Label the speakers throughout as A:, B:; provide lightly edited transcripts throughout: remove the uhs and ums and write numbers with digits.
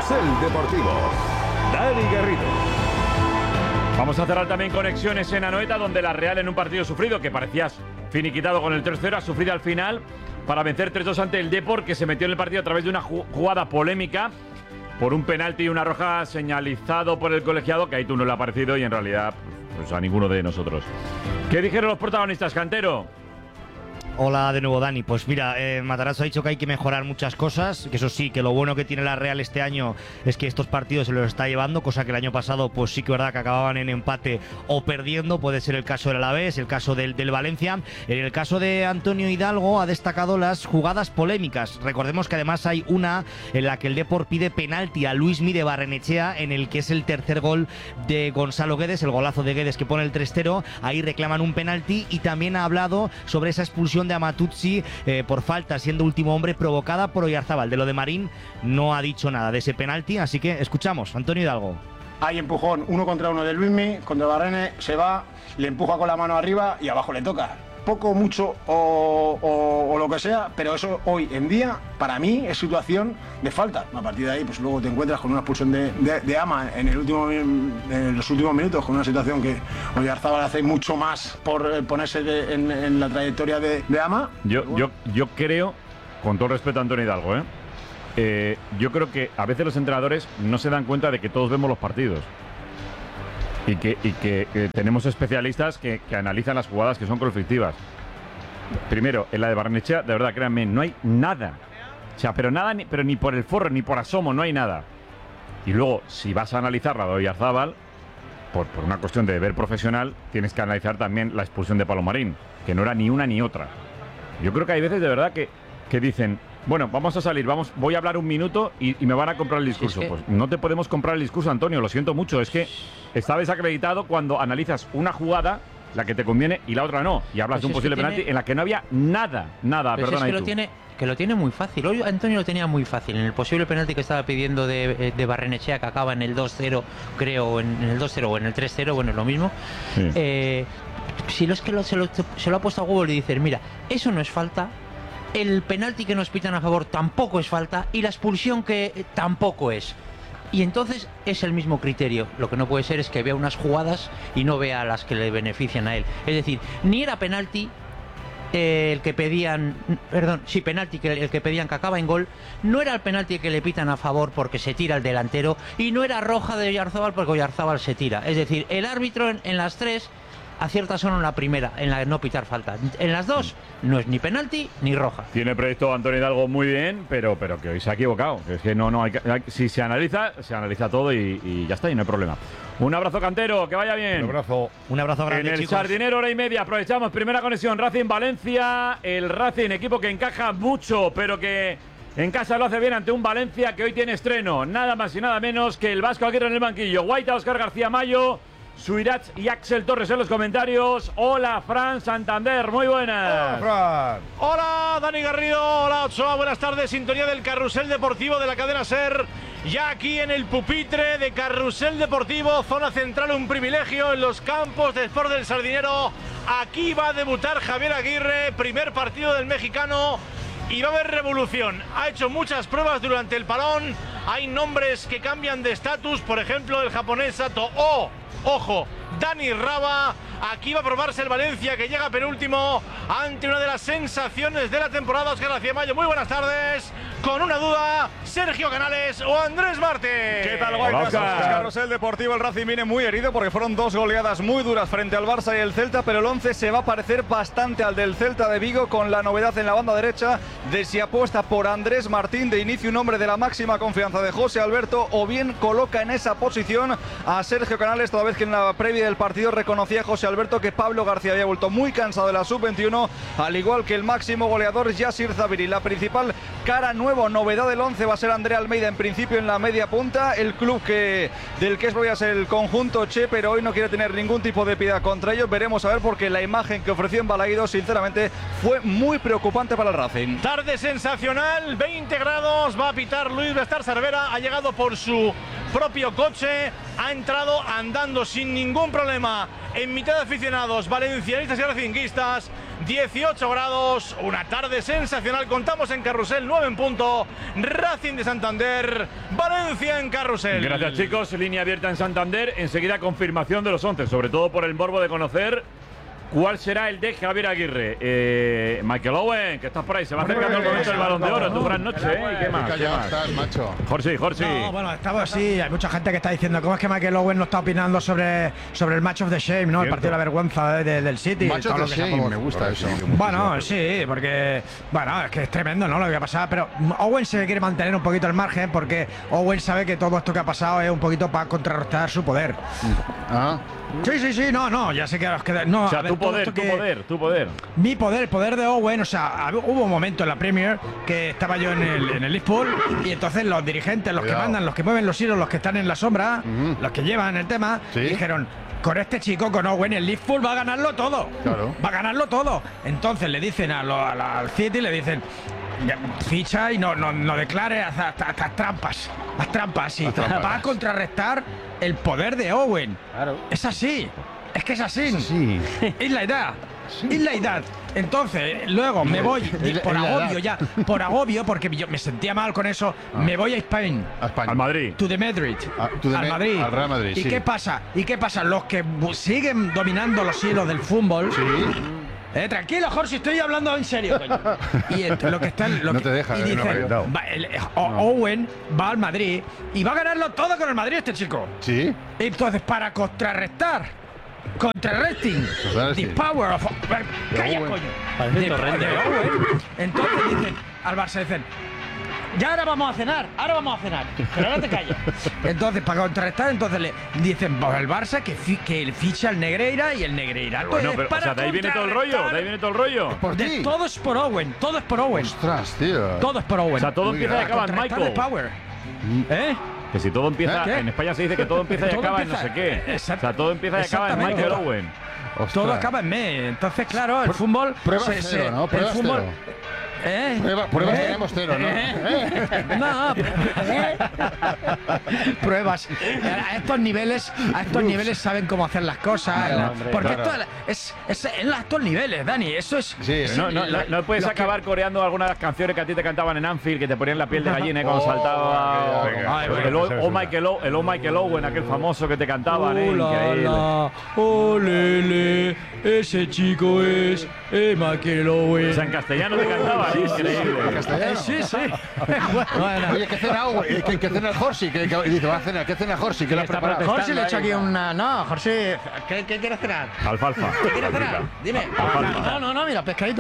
A: Carrusel Deportivo. Dani Garrido.
B: Vamos a cerrar también conexiones en Anoeta, donde la Real, en un partido sufrido que parecías finiquitado con el 3-0, ha sufrido al final para vencer 3-2 ante el Depor, que se metió en el partido a través de una jugada polémica por un penalti y una roja señalizado por el colegiado, que ahí tú no le ha parecido y en realidad pues a ninguno de nosotros. ¿Qué dijeron los protagonistas, Cantero?
C: Hola de nuevo, Dani. Pues mira, Matarazzo ha dicho que hay que mejorar muchas cosas, que eso sí, que lo bueno que tiene la Real este año es que estos partidos se los está llevando, cosa que el año pasado pues sí que verdad que acababan en empate o perdiendo. Puede ser el caso del Alavés, el caso del Valencia. En el caso de Antonio Hidalgo ha destacado las jugadas polémicas. Recordemos que además hay una en la que el Depor pide penalti a Luismi de Barrenechea, en el que es el tercer gol de Gonzalo Guedes, el golazo de Guedes que pone el 3-0. Ahí reclaman un penalti y también ha hablado sobre esa expulsión de Amatuzzi por falta, siendo último hombre, provocada por Oyarzábal. De lo de Marín no ha dicho nada de ese penalti, así que escuchamos. Antonio Hidalgo.
D: Hay empujón 1 contra 1 de Luismi, contra Barrene, se va, le empuja con la mano arriba y abajo le toca. Poco, mucho o lo que sea, pero eso hoy en día para mí es situación de falta. A partir de ahí pues luego te encuentras con una expulsión de Ama en los últimos minutos, con una situación que Oyarzábal hace mucho más por ponerse en la trayectoria de Ama.
B: Yo creo, con todo respeto a Antonio Hidalgo, yo creo que a veces los entrenadores no se dan cuenta de que todos vemos los partidos. Y que tenemos especialistas que analizan las jugadas que son conflictivas. Primero, en la de Barrenechea, de verdad, créanme, no hay nada. O sea, pero nada, pero ni por el forro, ni por asomo, no hay nada. Y luego, si vas a analizar la de Oyarzábal, por una cuestión de deber profesional, tienes que analizar también la expulsión de Palomarín, que no era ni una ni otra. Yo creo que hay veces, de verdad, que dicen... Bueno, vamos a salir, voy a hablar un minuto y me van a comprar el discurso. Sí, es que... Pues no te podemos comprar el discurso, Antonio, lo siento mucho. Es que está desacreditado cuando analizas una jugada, la que te conviene, y la otra no. Y hablas de un posible penalti en la que no había nada, perdona.
E: Es que lo tiene muy fácil. Hoy Antonio lo tenía muy fácil. En el posible penalti que estaba pidiendo de Barrenechea, que acaba en el 2-0, creo, en el 2-0 o en el 3-0, bueno, es lo mismo. Sí. Si es que se lo ha puesto a Google y dices, mira, eso no es falta. El penalti que nos pitan a favor tampoco es falta y la expulsión que tampoco es. Y entonces es el mismo criterio. Lo que no puede ser es que vea unas jugadas y no vea las que le benefician a él. Es decir, ni era penalti el que pedían, penalti el que pedían que acaba en gol, no era el penalti que le pitan a favor porque se tira el delantero y no era roja de Oyarzábal porque Oyarzábal se tira. Es decir, el árbitro en las tres acierta solo en la primera, en la de no pitar falta. En las dos no es ni penalti ni roja.
B: Tiene proyecto Antonio Hidalgo muy bien, pero que hoy se ha equivocado. Es que no si se analiza todo y ya está, y no hay problema. Un abrazo, Cantero, que vaya bien.
C: Un abrazo grande,
B: en el
C: chicos.
B: Sardinero, hora y media, aprovechamos primera conexión Racing-Valencia. El Racing, equipo que encaja mucho, pero que en casa lo hace bien ante un Valencia que hoy tiene estreno. Nada más y nada menos que el Vasco Aguirre en el banquillo. Guaita, Óscar García Mayo, Suirats y Axel Torres en los comentarios. Hola, Fran Santander, muy buenas.
F: Hola, Fran. Hola, Dani Garrido. Hola, Ochoa, buenas tardes. Sintonía del Carrusel Deportivo de la cadena SER. Ya aquí en el pupitre de Carrusel Deportivo, zona central, un privilegio en los campos de Sport del Sardinero. Aquí va a debutar Javier Aguirre, primer partido del mexicano. Y va a haber revolución. Ha hecho muchas pruebas durante el parón. Hay nombres que cambian de estatus, por ejemplo el japonés Sato ojo, Dani Raba. Aquí va a probarse el Valencia, que llega penúltimo ante una de las sensaciones de la temporada. Óscar García Mayo, muy buenas tardes. Con una duda, Sergio Canales o Andrés Martín.
G: ¿Qué tal, Guaytas? Carrusel Deportivo. El Racing viene muy herido porque fueron 2 goleadas muy duras frente al Barça y el Celta, pero el 11 se va a parecer bastante al del Celta de Vigo, con la novedad en la banda derecha de si apuesta por Andrés Martín de inicio, un hombre de la máxima confianza de José Alberto, o bien coloca en esa posición a Sergio Canales, toda vez que en la previa del partido reconocía José Alberto que Pablo García había vuelto muy cansado de la sub-21, al igual que el máximo goleador Yasir Zabiri. La principal cara nueva, novedad del 11, va a ser Andrea Almeida en principio en la media punta, el club del que es el conjunto Che, pero hoy no quiere tener ningún tipo de piedad contra ellos. Veremos a ver, porque la imagen que ofreció en Balaídos sinceramente fue muy preocupante para el Racing.
F: Tarde sensacional, 20 grados, va a pitar Luis Bestar Cervera, ha llegado por su propio coche, ha entrado andando sin ningún problema en mitad de aficionados valencianistas y racinguistas. 18 grados, una tarde sensacional. Contamos en Carrusel, 9 en punto. Racing de Santander, Valencia en Carrusel.
B: Gracias, chicos. Línea abierta en Santander. Enseguida confirmación de los 11, sobre todo por el morbo de conocer cuál será el de Javier Aguirre. Michael Owen, que estás por ahí, se va acercando el momento del Balón de Oro. Tú, buenas noches, ¿Y qué más?
H: Ya estás, macho.
B: Jorge.
I: No, bueno, estamos así. Hay mucha gente que está diciendo cómo es que Michael Owen no está opinando sobre el match of the shame, ¿no? El partido de la vergüenza del City.
H: Match of the shame, me gusta eso.
I: Bueno, sí, porque bueno, es que es tremendo, ¿no? Lo que ha pasado, pero Owen se quiere mantener un poquito el margen porque Owen sabe que todo esto que ha pasado es un poquito para contrarrestar su poder. Sí, no, ya sé que os queda. No,
B: o sea,
I: a ver,
B: tu poder.
I: Mi poder, el poder de Owen, o sea, hubo un momento en la Premier que estaba yo en el Liverpool y entonces los dirigentes, los que mandan, los que mueven los hilos, los que están en la sombra, los que llevan el tema, dijeron: con este chico, con Owen, el Liverpool va a ganarlo todo. Claro. Va a ganarlo todo. Entonces le dicen al City, le dicen: ficha y no declare, haz trampas. Haz trampas, sí. Va a contrarrestar el poder de Owen. Claro. Es así. Es que es así. Sí. Es la edad. Sí. Es la edad. Entonces, luego me voy por agobio, porque yo me sentía mal con eso, me voy a España.
B: Al Madrid.
I: To the Madrid. Al Madrid.
H: Al Real Madrid.
I: ¿Y qué pasa? Los que siguen dominando los hilos del fútbol. Sí. Tranquilo, Jorge, estoy hablando en serio, coño. Y lo que están.
H: No te deja,
I: y dicen, Owen va al Madrid y va a ganarlo todo con el Madrid, este chico.
H: Sí.
I: Entonces, para contrarresting the power of. ¡Calla, coño! De Owen. Entonces dicen al Barça, ya ahora vamos a cenar, pero ahora te callas. Entonces, para contrarrestar, entonces le dicen al Barça que ficha al Negreira y el Negreira.
B: Bueno, pero, o sea, de ahí viene todo el rollo,
I: Todo es por Owen,
H: Ostras, tío.
I: Todo es por Owen.
B: O sea, todo empieza y acaba en Michael.
I: Power.
B: Que si todo empieza, en España se dice que todo empieza y acaba en no sé qué. O sea, todo empieza y acaba en Michael Owen.
I: Ostras. Todo acaba en me. Entonces, claro, el fútbol.
H: Pruebas cero, ¿no? Pruebas cero. Pruebas tenemos cero, ¿no?
I: No, pruebas. A estos niveles saben cómo hacer las cosas. Porque esto es en los altos niveles, Dani. Eso es.
H: Sí,
B: no puedes acabar coreando algunas de las canciones que a ti te cantaban en Anfield, que te ponían la piel de gallina cuando saltaba. El Michael Owen, aquel famoso que te cantaban,
I: Olele, ese chico es Michael Owen.
B: O sea, en castellano te cantaban. Increíble.
H: ¿Castellano?
I: Sí.
H: Bueno. Oye, ¿qué cena Owen? ¿Qué cena el Jorge? Que dice, va a cenar. ¿Qué cena Jorge? ¿Qué le ha preparado?
I: Jorge le he hecho aquí una. No, Jorge, ¿qué quieres cenar?
B: Alfalfa.
I: ¿Qué quieres cenar? Dime.
B: Alfalfa.
I: No, mira, pescadito.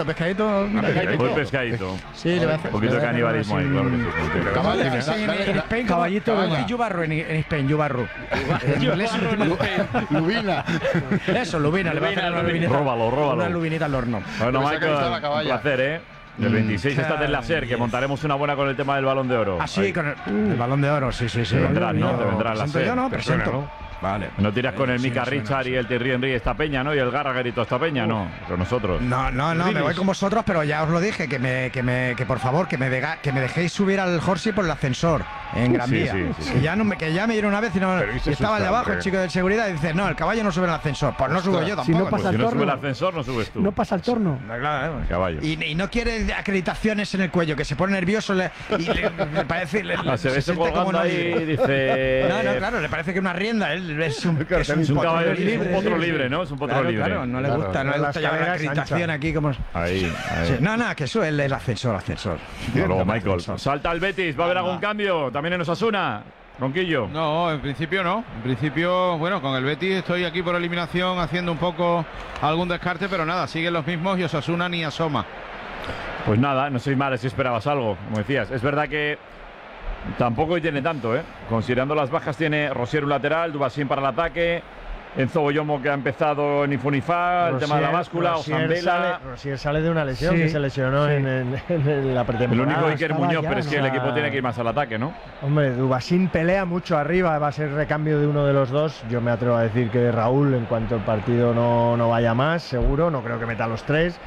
B: Muy pescadito.
I: Sí, le voy a hacer.
B: Un poquito de canibalismo ahí, claro que sí.
I: En Spain, caballito y yubarro en Spain, yubarro. En inglés
H: Lubina.
I: Eso, lubina, le voy a hacer una lubinita.
B: Róbalo.
I: Una lubinita al horno.
B: Bueno, Michael, un placer, El 26 estás en la SER, que montaremos una buena con el tema del Balón de Oro.
I: Ah, sí, con el Balón de Oro, sí.
B: Te vendrás, ¿no? Te vendrás la SER.
I: Yo no, presento.
B: Vale. No tiras con el Mika Richard y el Thierry Henry esta peña, ¿no? Y el Gallagher y toda esta peña, no. Con nosotros.
I: No, me voy con vosotros, pero ya os lo dije, que por favor, que me dejéis subir al Jorge por el ascensor en Gran Vía.
B: Sí.
I: Que ya me dieron una vez y estaba allá abajo el chico de seguridad y dice, no, el caballo no sube al ascensor. Pues no subo yo tampoco.
J: Si no pasa
B: si no sube el ascensor, no subes tú.
J: No pasa el torno.
B: El caballo.
I: Y no quiere acreditaciones en el cuello, que se pone nervioso le parece.
B: Se ve eso colgando ahí y dice.
I: No, claro, le parece que una rienda. Él es un
B: caballo libre. Es un potro libre, ¿no? Es un potro libre.
I: Claro, no le gusta llevar la acreditación aquí como.
B: Ahí.
I: Sí, no, que eso es el ascensor.
B: Luego, Michael. Salta al Betis, ¿va a haber algún cambio? ¿También en Osasuna? Ronquillo.
K: No, en principio no. En principio, bueno, con el Betis estoy aquí por eliminación haciendo un poco algún descarte, pero nada, siguen los mismos y Osasuna ni asoma.
B: Pues nada, no soy mal si esperabas algo, como decías. Es verdad que tampoco tiene tanto, Considerando las bajas, tiene Rosier un lateral, Dubasín para el ataque, Enzo Boyomo, que ha empezado en Ifunifa, el tema de la báscula, Osambela.
J: Rosier sale de una lesión que se lesionó en la pretemporada.
B: El único Iker Muñoz, pero es que el equipo tiene que ir más al ataque, ¿no?
J: Hombre, Dubasín pelea mucho arriba, va a ser recambio de uno de los dos. Yo me atrevo a decir que Raúl, en cuanto el partido no vaya más, seguro, no creo que meta a los tres.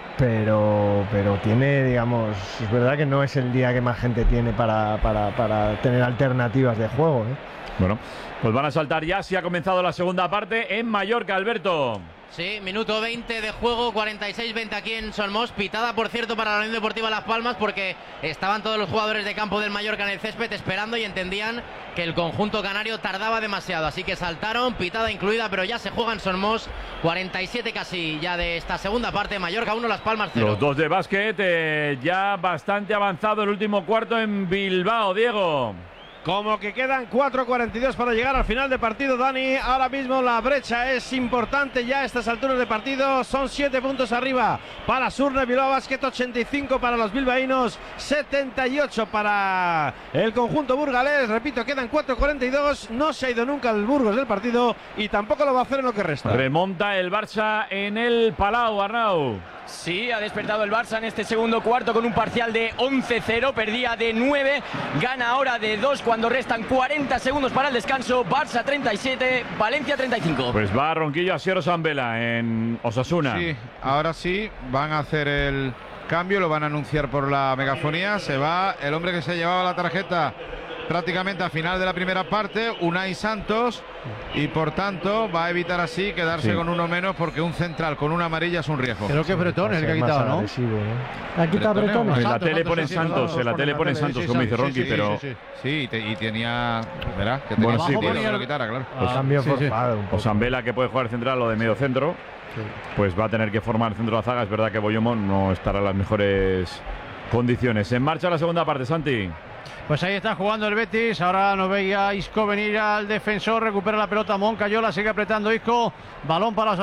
J: Pero tiene, digamos, es verdad que no es el día que más gente tiene para tener alternativas de juego,
B: Bueno, pues van a saltar ya, si ha comenzado la segunda parte en Mallorca, Alberto.
L: Sí, minuto 20 de juego, 46-20 aquí en Solmos. Pitada, por cierto, para la Unión Deportiva Las Palmas, porque estaban todos los jugadores de campo del Mallorca en el césped esperando y entendían que el conjunto canario tardaba demasiado. Así que saltaron, pitada incluida, pero ya se juega en Solmos. 47 casi ya de esta segunda parte. Mallorca 1, Las Palmas 0.
B: Los dos de básquet, ya bastante avanzado el último cuarto en Bilbao, Diego.
F: Como que quedan 4:42 para llegar al final de partido, Dani. Ahora mismo la brecha es importante ya a estas alturas de partido. Son 7 puntos arriba para Surne Bilbao Basket, 85 para los bilbaínos, 78 para el conjunto burgalés. Repito, quedan 4:42. No se ha ido nunca el Burgos del partido y tampoco lo va a hacer en lo que resta.
B: Remonta el Barça en el Palau, Arnau.
M: Sí, ha despertado el Barça en este segundo cuarto con un parcial de 11-0, perdía de 9, gana ahora de 2 cuando restan 40 segundos para el descanso. Barça 37, Valencia 35.
B: Pues va Ronquillo a Sierra San Vela en Osasuna.
K: Sí, ahora sí, van a hacer el cambio, lo van a anunciar por la megafonía. Se va el hombre que se llevaba la tarjeta prácticamente a final de la primera parte, Unai Santos, y por tanto va a evitar así quedarse con uno menos, porque un central con una amarilla es un riesgo.
H: Creo que Bretón es el que ha quitado, ¿no?
J: ¿Ha quitado Bretón?
B: En la tele ponen Santos, en la tele ponen Santos, como dice Ronqui, pero...
K: Sí, y tenía... Verás, que tenía que lo quitara, claro.
J: Cambio forzado.
B: O Sambela, que puede jugar central o de medio centro, pues va a tener que formar centro de zaga. Es verdad que Boyomo no estará en las mejores condiciones. En marcha la segunda parte, Santi.
N: Pues ahí está jugando el Betis. Ahora no veía Isco venir al defensor. Recupera la pelota Moncayola. Sigue apretando Isco. Balón para los